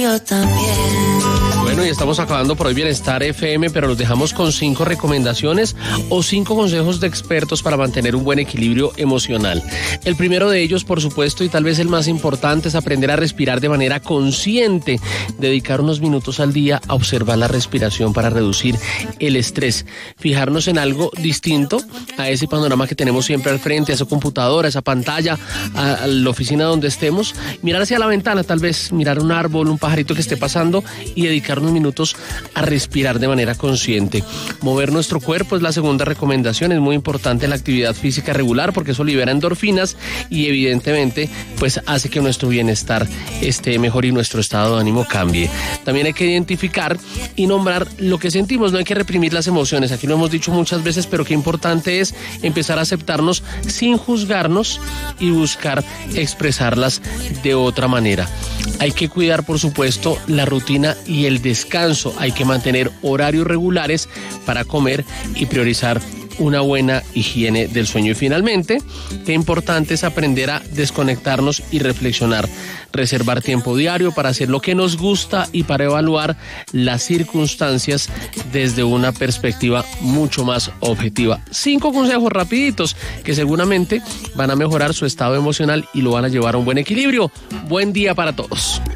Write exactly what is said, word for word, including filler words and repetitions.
Yo también. Bueno, y estamos acabando por hoy Bienestar F M, pero los dejamos con cinco recomendaciones o cinco consejos de expertos para mantener un buen equilibrio emocional. El primero de ellos, por supuesto, y tal vez el más importante, es aprender a respirar de manera consciente. Dedicar unos minutos al día a observar la respiración para reducir el estrés. Fijarnos en algo distinto a ese panorama que tenemos siempre al frente, a esa computadora, a esa pantalla, a, a la oficina donde estemos. Mirar hacia la ventana, tal vez mirar un árbol, un pajarito que esté pasando y dedicar unos minutos a respirar de manera consciente. Mover nuestro cuerpo es la segunda recomendación. Es muy importante la actividad física regular porque eso libera endorfinas y evidentemente pues hace que nuestro bienestar esté mejor y nuestro estado de ánimo cambie. También hay que identificar y nombrar lo que sentimos. No hay que reprimir las emociones. Aquí lo hemos dicho muchas veces, pero qué importante es empezar a aceptarnos sin juzgarnos y buscar expresarlas de otra manera. Hay que cuidar, por supuesto, la rutina y el descanso. Hay que mantener horarios regulares para comer y priorizar una buena higiene del sueño. Y finalmente, qué importante es aprender a desconectarnos y reflexionar. Reservar tiempo diario para hacer lo que nos gusta y para evaluar las circunstancias desde una perspectiva mucho más objetiva. Cinco consejos rapiditos que seguramente van a mejorar su estado emocional y lo van a llevar a un buen equilibrio. Buen día para todos.